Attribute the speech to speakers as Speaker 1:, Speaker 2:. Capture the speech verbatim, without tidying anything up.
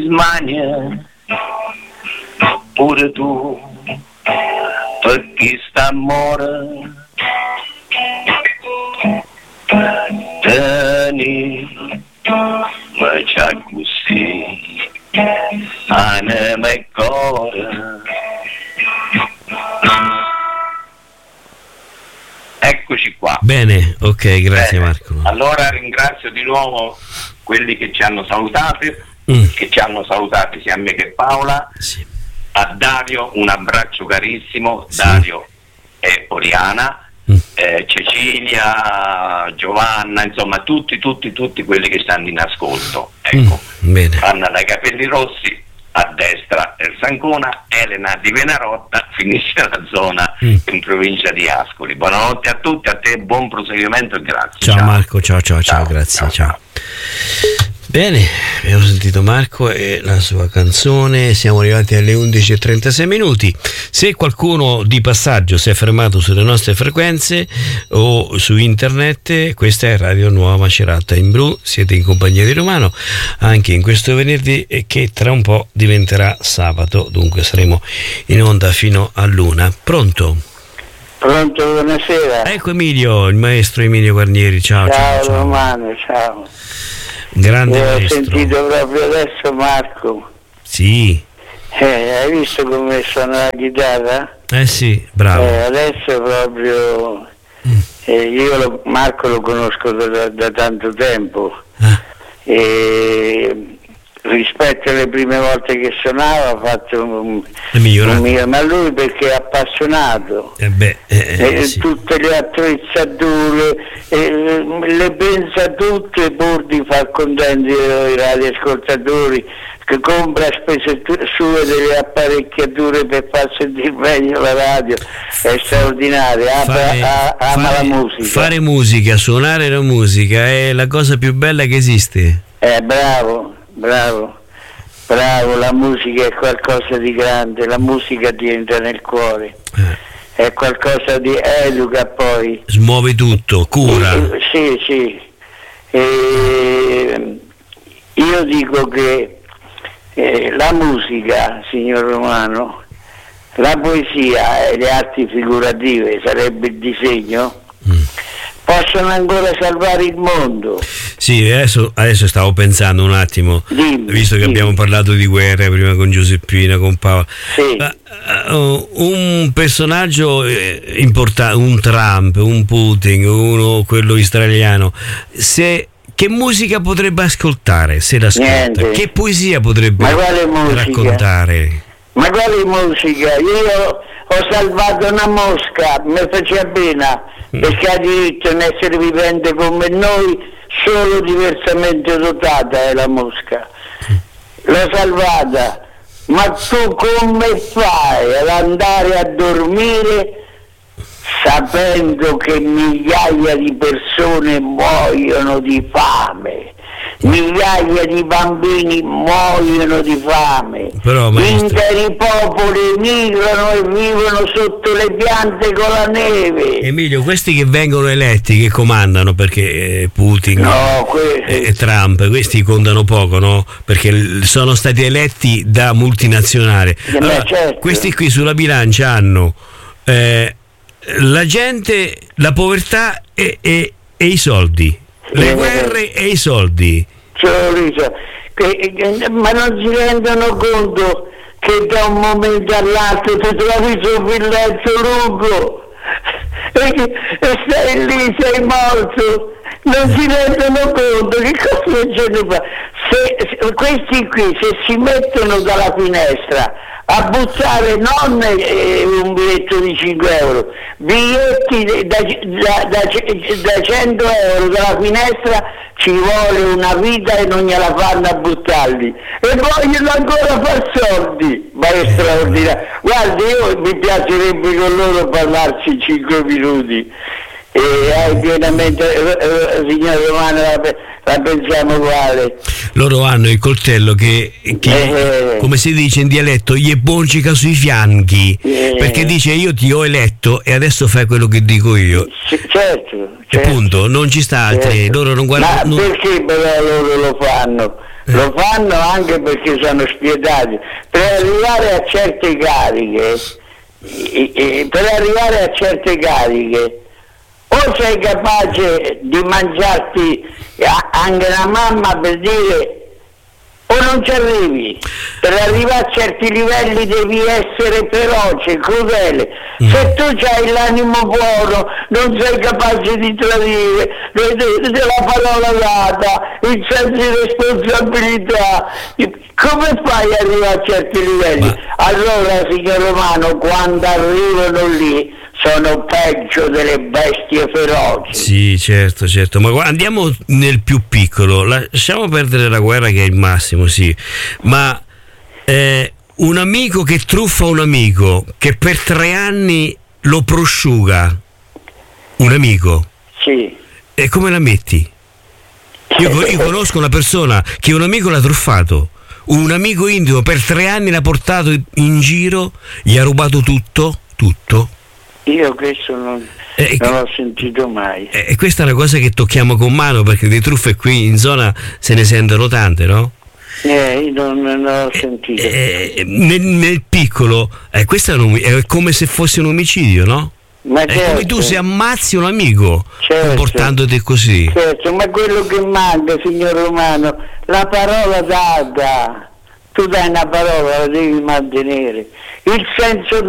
Speaker 1: smania pure tu per chi sta amore teni ma c'ha così anima e cuore. Eccoci qua.
Speaker 2: Bene, ok, grazie. Bene. Marco.
Speaker 1: Allora ringrazio di nuovo quelli che ci hanno salutati, mm. che ci hanno salutati sia a me che Paola.
Speaker 2: Sì.
Speaker 1: A Dario un abbraccio carissimo, sì. Dario e Oriana, mm. eh, Cecilia, Giovanna, insomma tutti, tutti, tutti quelli che stanno in ascolto. Ecco,
Speaker 2: mm. Bene.
Speaker 1: Anna dai capelli rossi, a destra il Sancona, Elena di Venarotta, finisce la zona mm. in provincia di Ascoli. Buonanotte a tutti, a te buon proseguimento e grazie.
Speaker 2: Ciao, ciao. Marco, ciao ciao ciao, ciao grazie, ciao. ciao. Bene, abbiamo sentito Marco e la sua canzone, siamo arrivati alle undici e trentasei minuti. Se qualcuno di passaggio si è fermato sulle nostre frequenze o su internet, questa è Radio Nuova Macerata in Blu, siete in compagnia di Romano anche in questo venerdì che tra un po' diventerà sabato, dunque saremo in onda fino all'una. Pronto?
Speaker 3: Pronto, buonasera.
Speaker 2: Ecco Emilio, il maestro Emilio Guarnieri, ciao ciao.
Speaker 3: Ciao,
Speaker 2: ciao.
Speaker 3: Romano, ciao.
Speaker 2: Grande
Speaker 3: Io ho
Speaker 2: maestro.
Speaker 3: sentito proprio adesso Marco.
Speaker 2: Sì.
Speaker 3: Eh, hai visto come suona la chitarra?
Speaker 2: Eh sì, bravo.
Speaker 3: Eh, adesso proprio mm. eh, io lo, Marco lo conosco da, da tanto tempo ah. e rispetto alle prime volte che suonava ha fatto un, un miglio, ma lui perché è appassionato,
Speaker 2: eh beh, eh, eh,
Speaker 3: e
Speaker 2: sì.
Speaker 3: tutte le attrezzature eh, le pensa tutte pur di far contenti i radioascoltatori, che compra a spese sue delle apparecchiature per far sentire meglio la radio, è straordinaria,
Speaker 2: fare,
Speaker 3: ama, ama
Speaker 2: fare,
Speaker 3: la musica.
Speaker 2: Fare musica, suonare la musica è la cosa più bella che esiste.
Speaker 3: Eh, bravo, bravo, bravo, la musica è qualcosa di grande, la musica ti entra nel cuore, eh. è qualcosa di educa, poi
Speaker 2: smuove tutto, cura.
Speaker 3: Eh, sì, sì. Eh, io dico che Eh, la musica, signor Romano, la poesia e le arti figurative, sarebbe il disegno, mm. possono ancora salvare il mondo.
Speaker 2: Sì, adesso, adesso stavo pensando un attimo,
Speaker 3: dimmi,
Speaker 2: visto che
Speaker 3: dimmi.
Speaker 2: abbiamo parlato di guerra prima con Giuseppina, con Paola.
Speaker 3: Sì.
Speaker 2: Uh, uh, un personaggio eh, importante, un Trump, un Putin, uno quello israeliano, se che musica potrebbe ascoltare se l'ascolta?
Speaker 3: Niente.
Speaker 2: Che poesia potrebbe
Speaker 3: Ma quale musica?
Speaker 2: raccontare?
Speaker 3: Ma quale musica? Io ho salvato una mosca, mi faceva pena, mm. perché ha diritto di essere vivente come noi, solo diversamente dotata è la mosca. Mm. L'ho salvata, ma tu come fai ad andare a dormire sapendo che migliaia di persone muoiono di fame, migliaia di bambini muoiono di fame,
Speaker 2: però,
Speaker 3: interi popoli migrano e vivono sotto le piante con la neve.
Speaker 2: Emilio, questi che vengono eletti, che comandano, perché Putin
Speaker 3: no, que-
Speaker 2: e Trump, questi contano poco, no? Perché sono stati eletti da multinazionali. Allora,
Speaker 3: certo.
Speaker 2: Questi qui sulla bilancia hanno eh, la gente, la povertà e, e, e i soldi, le
Speaker 3: eh,
Speaker 2: guerre e i soldi.
Speaker 3: Ma non si rendono conto che da un momento all'altro ti trovi sul villetto lungo e, e stai lì, sei morto, non si rendono conto che cosa ce ne fa. Se, se, questi qui se si mettono dalla finestra a buttare non eh, un biglietto di cinque euro, biglietti da, da, da, da cento euro dalla finestra, ci vuole una vita e non gliela fanno a buttarli e vogliono ancora far soldi, ma è straordinario. Guarda, io mi piacerebbe con loro parlarci cinque minuti e hai pienamente eh, eh, signor Romano, la, la pensiamo uguale.
Speaker 2: Loro hanno il coltello che, che eh, come si dice in dialetto, gli boncica sui fianchi, eh, perché dice io ti ho eletto e adesso fai quello che dico io.
Speaker 3: C- certo,
Speaker 2: e
Speaker 3: certo,
Speaker 2: punto, non ci sta altri, certo. Loro non guardano.
Speaker 3: Ma non... perché però loro lo fanno?
Speaker 2: Eh.
Speaker 3: Lo fanno anche perché sono spietati. Per arrivare a certe cariche, e, e, per arrivare a certe cariche, o sei capace di mangiarti anche la mamma, per dire, o non ci arrivi. Per arrivare a certi livelli devi essere feroce, crudele. Mm. Se tu hai l'animo buono, non sei capace di tradire la parola data, il senso di responsabilità, come fai ad arrivare a certi livelli? Ma... Allora, signor Romano, quando arrivano lì sono peggio delle bestie feroci.
Speaker 2: Sì, certo, certo, ma andiamo nel più piccolo, lasciamo perdere la guerra che è il massimo, sì, ma eh, un amico che truffa un amico, che per tre anni lo prosciuga, un amico,
Speaker 3: sì,
Speaker 2: e come la metti? Io, io conosco una persona che un amico l'ha truffato, un amico intimo per tre anni l'ha portato in giro, gli ha rubato tutto, tutto.
Speaker 3: Io questo non, eh, non l'ho sentito mai.
Speaker 2: E eh, questa è una cosa che tocchiamo con mano, perché di truffe qui in zona se ne sentono tante, no?
Speaker 3: Eh, io non, non l'ho sentito.
Speaker 2: Eh, eh, nel, nel piccolo, eh, questo è, un, è come se fosse un omicidio, no?
Speaker 3: Ma
Speaker 2: è
Speaker 3: certo.
Speaker 2: come tu se ammazzi un amico,
Speaker 3: certo,
Speaker 2: comportandoti così.
Speaker 3: Certo, ma quello che manca, signor Romano, la parola data. Tu dai una parola, la devi mantenere. Il senso